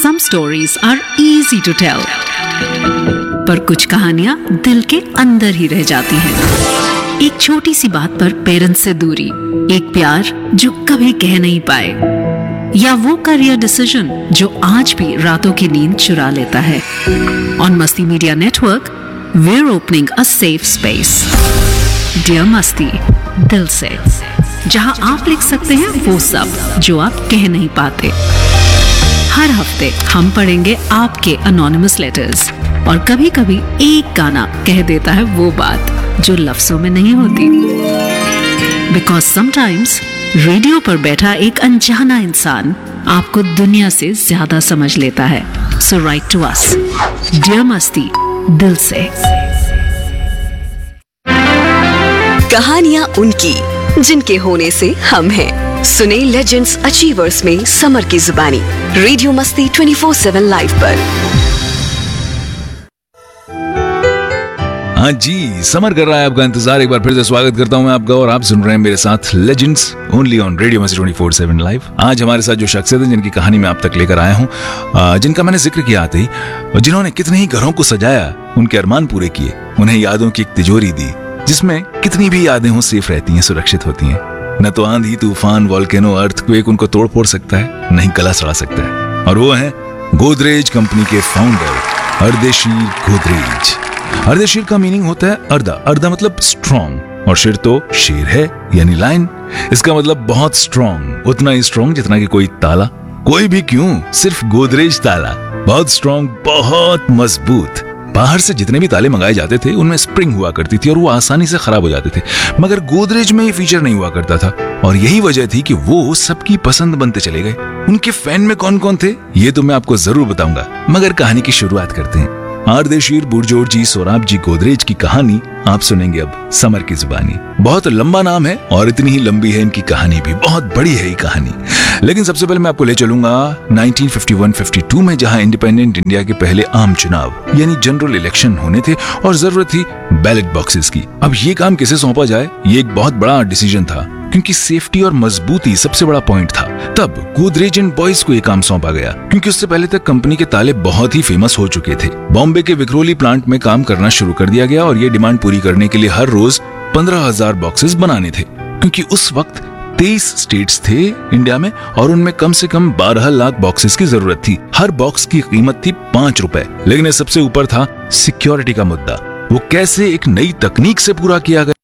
Some stories are easy to tell, पर कुछ कहानियां दिल के अंदर ही रह जाती हैं। एक छोटी सी बात पर पेरेंट्स से दूरी, एक प्यार जो कभी कह नहीं पाए, या वो करियर डिसीजन जो आज भी रातों की नींद चुरा लेता है। ऑन मस्ती media network, we're opening a safe space. Dear मस्ती, दिल से, जहां आप लिख सकते हैं वो सब जो आप कह नहीं पाते। हर हफ्ते हम पढ़ेंगे आपके अनोनिमस लेटर्स, और कभी कभी एक गाना कह देता है वो बात जो लफ्जों में नहीं होती। बिकॉज समटाइम्स रेडियो पर बैठा एक अनजाना इंसान आपको दुनिया से ज्यादा समझ लेता है। सो राइट टू अस, डियर मस्ती, दिल से। कहानियां उनकी जिनके होने से हम हैं। सुने लेजेंड्स अचीवर्स में समर की जुबानी, रेडियो मस्ती 24/7 लाइव पर। हाँ जी, समर कर रहा है आपका इंतजार। एक बार फिर से स्वागत करता हूं मैं आपका, और आप सुन रहे हैं मेरे साथ लेजेंड्स ओनली ऑन रेडियो मस्ती 24/7 लाइव। आज हमारे साथ जो शख्सियत है जिनकी कहानी मैं आप तक लेकर आया हूं, जिनका मैंने जिक्र किया आते ही, जिन्होंने कितने ही घरों को सजाया, उनके अरमान पूरे किए, उन्हें यादों की एक तिजोरी दी जिसमें कितनी भी यादें हो सेफ रहती हैं, सुरक्षित होती हैं। न तो आंधी, तूफान, वोल्केनो, अर्थक्वेक उनको तोड़ फोड़ सकता है, नहीं गला सड़ा सकता है। और वो है गोदरेज कंपनी के फाउंडर अर्देशीर गोदरेज। अर्देशीर का मीनिंग होता है अर्दा। अर्दा मतलब स्ट्रॉन्ग, और शिर तो शेर है यानी लाइन। इसका मतलब बहुत स्ट्रॉन्ग, उतना ही स्ट्रॉन्ग जितना कि कोई ताला। कोई भी क्यों, सिर्फ गोदरेज ताला। बहुत स्ट्रॉन्ग, बहुत मजबूत। बाहर से जितने भी ताले मंगाए जाते थे उनमें स्प्रिंग हुआ करती थी और वो आसानी से खराब हो जाते थे, मगर गोदरेज में ये फीचर नहीं हुआ करता था। और यही वजह थी कि वो सबकी पसंद बनते चले गए। उनके फैन में कौन कौन थे ये तो मैं आपको जरूर बताऊंगा, मगर कहानी की शुरुआत करते हैं। अर्देशीर बुर्जोरजी सोराब जी गोदरेज की कहानी आप सुनेंगे अब समर की जुबानी। बहुत लंबा नाम है और इतनी ही लंबी है इनकी कहानी भी, बहुत बड़ी है ये कहानी। लेकिन सबसे पहले मैं आपको ले चलूंगा 1951-52 में, जहां इंडिपेंडेंट इंडिया के पहले आम चुनाव यानी जनरल इलेक्शन होने थे और जरूरत थी बैलेट बॉक्सेस की। अब ये काम किसे सौंपा जाए, ये एक बहुत बड़ा डिसीजन था, क्योंकि सेफ्टी और मजबूती सबसे बड़ा पॉइंट था। तब गोदरेज एंड बॉयज को ये काम सौंपा गया, क्योंकि उससे पहले तक कंपनी के ताले बहुत ही फेमस हो चुके थे। बॉम्बे के विक्रोली प्लांट में काम करना शुरू कर दिया गया और ये डिमांड पूरी करने के लिए हर रोज 15,000 बॉक्सेस बनाने थे, क्योंकि उस वक्त 23 स्टेट्स थे इंडिया में और उनमें कम से कम 12 लाख बॉक्सेस की जरूरत थी। हर बॉक्स की कीमत थी 5 रुपए। लेकिन सबसे ऊपर था सिक्योरिटी का मुद्दा। वो कैसे एक नई तकनीक से पूरा किया गया।